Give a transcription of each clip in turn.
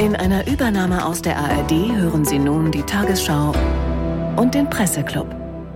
In einer Übernahme aus der ARD hören Sie nun die Tagesschau und den Presseclub.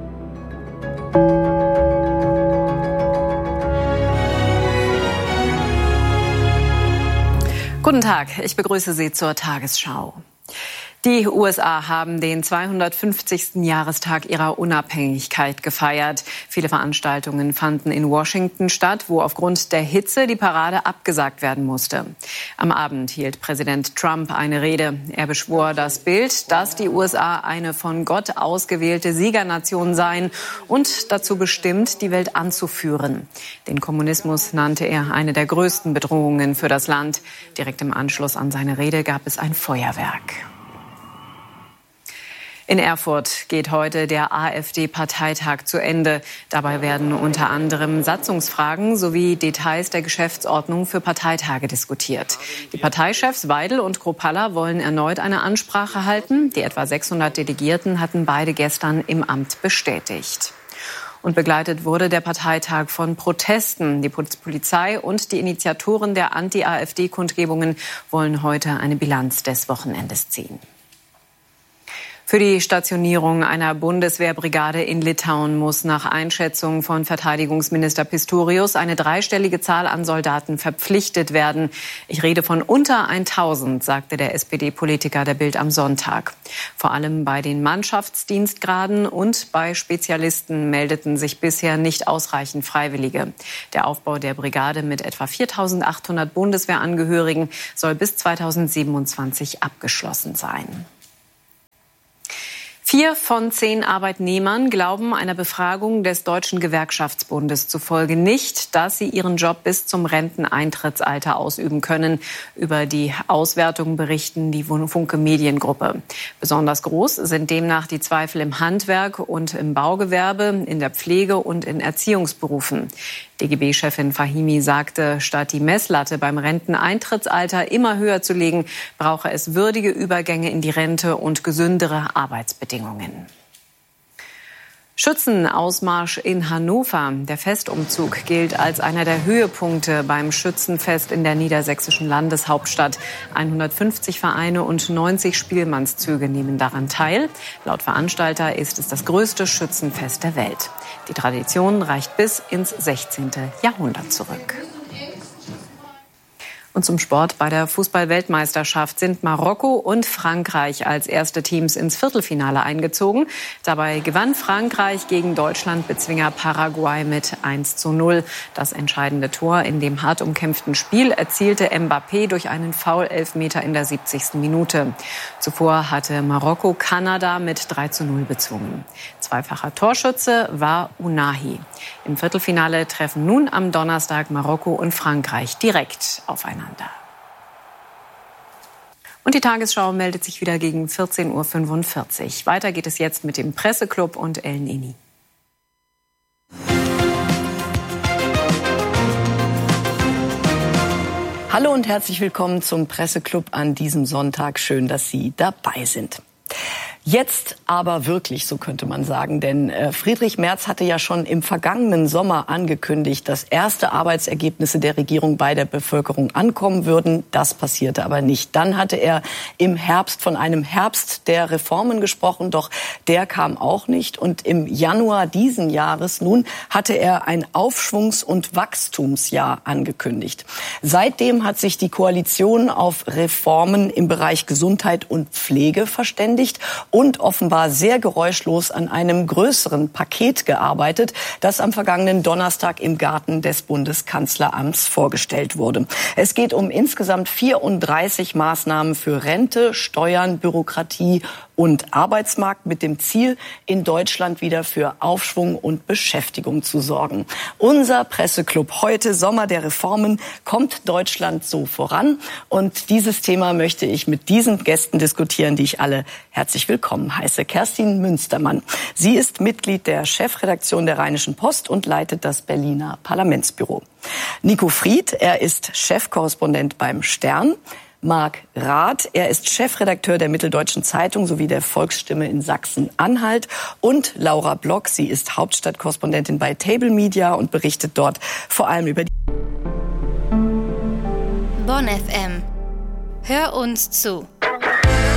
Guten Tag, ich begrüße Sie zur Tagesschau. Die USA haben den 250. Jahrestag ihrer Unabhängigkeit gefeiert. Viele Veranstaltungen fanden in Washington statt, wo aufgrund der Hitze die Parade abgesagt werden musste. Am Abend hielt Präsident Trump eine Rede. Er beschwor das Bild, dass die USA eine von Gott ausgewählte Siegernation seien und dazu bestimmt, die Welt anzuführen. Den Kommunismus nannte er eine der größten Bedrohungen für das Land. Direkt im Anschluss an seine Rede gab es ein Feuerwerk. In Erfurt geht heute der AfD-Parteitag zu Ende. Dabei werden unter anderem Satzungsfragen sowie Details der Geschäftsordnung für Parteitage diskutiert. Die Parteichefs Weidel und Kropalla wollen erneut eine Ansprache halten. Die etwa 600 Delegierten hatten beide gestern im Amt bestätigt. Und begleitet wurde der Parteitag von Protesten. Die Polizei und die Initiatoren der Anti-AfD-Kundgebungen wollen heute eine Bilanz des Wochenendes ziehen. Für die Stationierung einer Bundeswehrbrigade in Litauen muss nach Einschätzung von Verteidigungsminister Pistorius eine dreistellige Zahl an Soldaten verpflichtet werden. Ich rede von unter 1000, sagte der SPD-Politiker der Bild am Sonntag. Vor allem bei den Mannschaftsdienstgraden und bei Spezialisten meldeten sich bisher nicht ausreichend Freiwillige. Der Aufbau der Brigade mit etwa 4.800 Bundeswehrangehörigen soll bis 2027 abgeschlossen sein. 4 von 10 Arbeitnehmern glauben einer Befragung des Deutschen Gewerkschaftsbundes zufolge nicht, dass sie ihren Job bis zum Renteneintrittsalter ausüben können. Über die Auswertung berichten die Funke Mediengruppe. Besonders groß sind demnach die Zweifel im Handwerk und im Baugewerbe, in der Pflege und in Erziehungsberufen. DGB-Chefin Fahimi sagte, statt die Messlatte beim Renteneintrittsalter immer höher zu legen, brauche es würdige Übergänge in die Rente und gesündere Arbeitsbedingungen. Schützenausmarsch in Hannover. Der Festumzug gilt als einer der Höhepunkte beim Schützenfest in der niedersächsischen Landeshauptstadt. 150 Vereine und 90 Spielmannszüge nehmen daran teil. Laut Veranstalter ist es das größte Schützenfest der Welt. Die Tradition reicht bis ins 16. Jahrhundert zurück. Und zum Sport. Bei der Fußball-Weltmeisterschaft sind Marokko und Frankreich als erste Teams ins Viertelfinale eingezogen. Dabei gewann Frankreich gegen Deutschland-Bezwinger Paraguay mit 1:0. Das entscheidende Tor in dem hart umkämpften Spiel erzielte Mbappé durch einen Foul-Elfmeter in der 70. Minute. Zuvor hatte Marokko Kanada mit 3:0 bezwungen. Zweifacher Torschütze war Unahi. Im Viertelfinale treffen nun am Donnerstag Marokko und Frankreich direkt aufeinander. Und die Tagesschau meldet sich wieder gegen 14:45 Uhr. Weiter geht es jetzt mit dem Presseclub und Ellen Eni. Hallo und herzlich willkommen zum Presseclub an diesem Sonntag. Schön, dass Sie dabei sind. Jetzt aber wirklich, so könnte man sagen, denn Friedrich Merz hatte ja schon im vergangenen Sommer angekündigt, dass erste Arbeitsergebnisse der Regierung bei der Bevölkerung ankommen würden. Das passierte aber nicht. Dann hatte er im Herbst von einem Herbst der Reformen gesprochen, doch der kam auch nicht. Und im Januar diesen Jahres nun hatte er ein Aufschwungs- und Wachstumsjahr angekündigt. Seitdem hat sich die Koalition auf Reformen im Bereich Gesundheit und Pflege verständigt und offenbar sehr geräuschlos an einem größeren Paket gearbeitet, das am vergangenen Donnerstag im Garten des Bundeskanzleramts vorgestellt wurde. Es geht um insgesamt 34 Maßnahmen für Rente, Steuern, Bürokratie und Arbeitsmarkt mit dem Ziel, in Deutschland wieder für Aufschwung und Beschäftigung zu sorgen. Unser Presseclub heute, Sommer der Reformen, kommt Deutschland so voran? Und dieses Thema möchte ich mit diesen Gästen diskutieren, die ich alle herzlich willkommen heiße. Kerstin Münstermann. Sie ist Mitglied der Chefredaktion der Rheinischen Post und leitet das Berliner Parlamentsbüro. Nico Fried, er ist Chefkorrespondent beim Stern. Marc Rath, er ist Chefredakteur der Mitteldeutschen Zeitung sowie der Volksstimme in Sachsen-Anhalt. Und Laura Block, sie ist Hauptstadtkorrespondentin bei Table Media und berichtet dort vor allem über die Bonn FM. Hör uns zu.